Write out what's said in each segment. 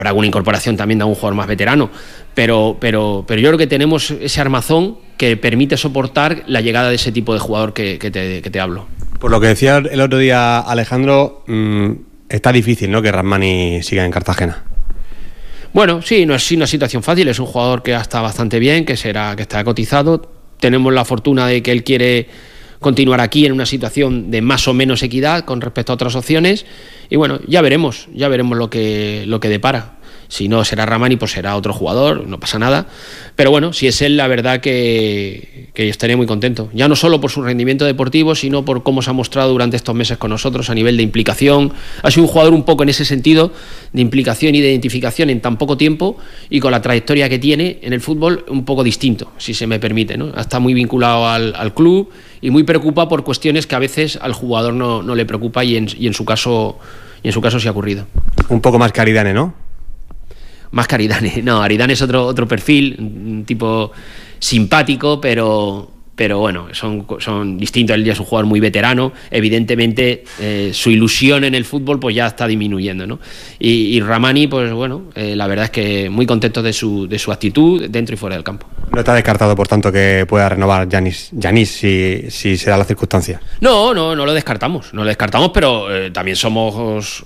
alguna incorporación también de algún jugador más veterano, pero yo creo que tenemos ese armazón que permite soportar la llegada de ese tipo de jugador que te hablo. Por lo que decía el otro día Alejandro, está difícil, ¿no?, que Rahmani siga en Cartagena. Bueno, sí, no es una situación fácil, es un jugador que está bastante bien, que está cotizado. Tenemos la fortuna de que él quiere continuar aquí en una situación de más o menos equidad con respecto a otras opciones, y bueno, ya veremos lo que depara. Si no será Rahmani, pues será otro jugador, no pasa nada. Pero bueno, si es él, la verdad que estaría muy contento. Ya no solo por su rendimiento deportivo, sino por cómo se ha mostrado durante estos meses con nosotros a nivel de implicación. Ha sido un jugador un poco en ese sentido, de implicación y de identificación en tan poco tiempo, y con la trayectoria que tiene en el fútbol un poco distinto, si se me permite, ¿no? Está muy vinculado al club y muy preocupado por cuestiones que a veces al jugador no le preocupa, y en su caso sí ha ocurrido. Un poco más que Aridane, ¿no? Más que Aridane, no, Aridane es otro perfil, un tipo simpático, pero bueno, son distintos. Él ya es un jugador muy veterano, evidentemente su ilusión en el fútbol pues ya está disminuyendo, ¿no? Y Rahmani, pues bueno, la verdad es que muy contento de su actitud dentro y fuera del campo. No está descartado, por tanto, que pueda renovar Yanis si se da la circunstancia. No lo descartamos, pero también somos...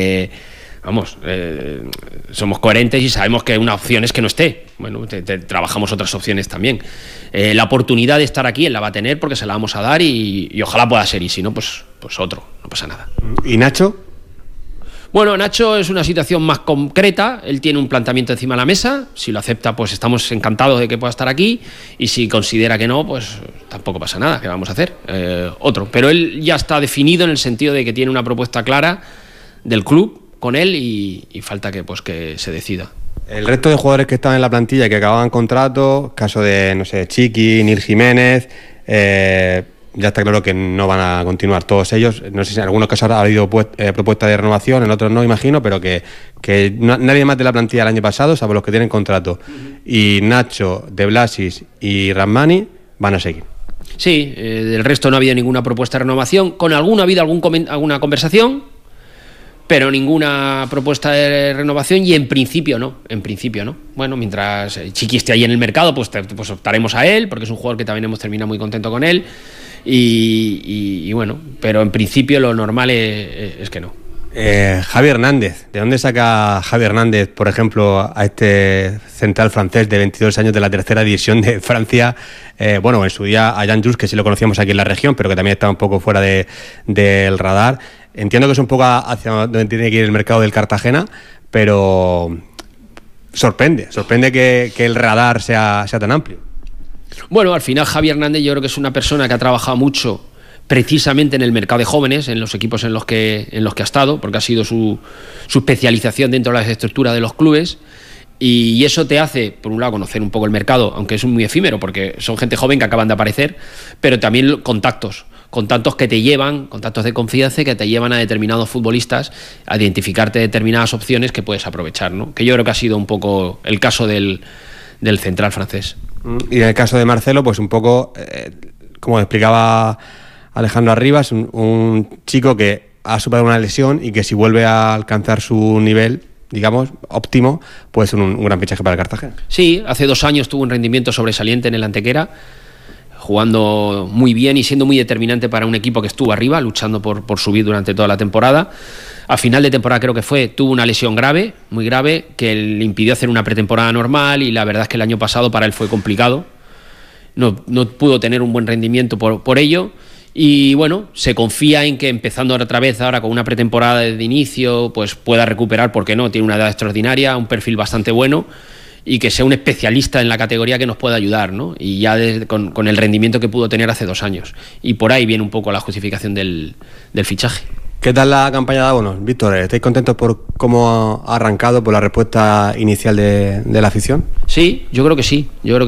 somos coherentes y sabemos que una opción es que no esté. Bueno, trabajamos otras opciones también. La oportunidad de estar aquí él la va a tener porque se la vamos a dar, y ojalá pueda ser, y si no, pues otro, no pasa nada. ¿Y Nacho? Bueno, Nacho es una situación más concreta. Él tiene un planteamiento encima de la mesa. Si lo acepta, pues estamos encantados de que pueda estar aquí, y si considera que no, pues tampoco pasa nada. ¿Qué vamos a hacer? Otro. Pero él ya está definido en el sentido de que tiene una propuesta clara del club con él, y falta que se decida. El resto de jugadores que estaban en la plantilla y que acababan contrato, caso de, no sé, Chiqui, Nir Jiménez, ya está claro que no van a continuar todos ellos. No sé si en algunos casos ha habido propuesta de renovación, en otros no, imagino, pero que nadie más de la plantilla del año pasado, salvo los que tienen contrato, y Nacho, De Blasis y Rahmani van a seguir. Sí, del resto no ha habido ninguna propuesta de renovación. Con alguna ha habido alguna conversación, pero ninguna propuesta de renovación, y en principio no. Bueno, mientras Chiqui esté ahí en el mercado, pues optaremos a él, porque es un jugador que también hemos terminado muy contento con él, y bueno, pero en principio lo normal es que no. Javi Hernández, ¿de dónde saca Javi Hernández, por ejemplo, a este central francés de 22 años de la tercera división de Francia? Bueno, en su día a Jan Just, que sí lo conocíamos aquí en la región, pero que también está un poco fuera del radar. Entiendo que es un poco hacia donde tiene que ir el mercado del Cartagena, pero sorprende que el radar sea tan amplio. Bueno, al final Javi Hernández yo creo que es una persona que ha trabajado mucho precisamente en el mercado de jóvenes, en los equipos en los que ha estado, porque ha sido su especialización dentro de las estructuras de los clubes, y eso te hace, por un lado, conocer un poco el mercado, aunque es muy efímero, porque son gente joven que acaban de aparecer, pero también contactos que te llevan, contactos de confianza que te llevan a determinados futbolistas a identificarte determinadas opciones que puedes aprovechar, ¿no? Que yo creo que ha sido un poco el caso del central francés. Y en el caso de Marcelo, pues un poco, como explicaba Alejandro Arribas, un chico que ha superado una lesión y que si vuelve a alcanzar su nivel, digamos, óptimo, puede ser un gran fichaje para el Cartagena. Sí, hace 2 años tuvo un rendimiento sobresaliente en el Antequera, jugando muy bien y siendo muy determinante para un equipo que estuvo arriba, luchando por subir durante toda la temporada. A final de temporada tuvo una lesión grave, muy grave, que le impidió hacer una pretemporada normal, y la verdad es que el año pasado para él fue complicado. No pudo tener un buen rendimiento por ello, y bueno, se confía en que empezando otra vez ahora con una pretemporada de inicio, pues pueda recuperar, ¿por qué no? Tiene una edad extraordinaria, un perfil bastante bueno, y que sea un especialista en la categoría que nos pueda ayudar, ¿no? Y ya con el rendimiento que pudo tener hace 2 años. Y por ahí viene un poco la justificación del fichaje. ¿Qué tal la campaña de abonos, Víctor? ¿Estáis contentos por cómo ha arrancado, por la respuesta inicial de la afición? Sí, yo creo que sí.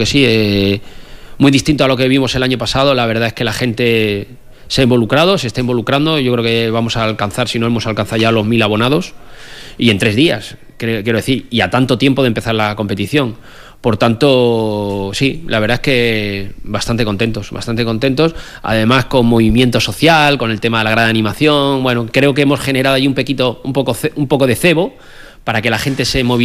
Muy distinto a lo que vimos el año pasado. La verdad es que la gente se está involucrando. Yo creo que vamos a alcanzar, si no hemos alcanzado ya los 1000 abonados, y en 3 días, quiero decir, y a tanto tiempo de empezar la competición. Por tanto, sí, la verdad es que bastante contentos, además con movimiento social, con el tema de la grada de animación. Bueno, creo que hemos generado ahí un poco de cebo, para que la gente se movilice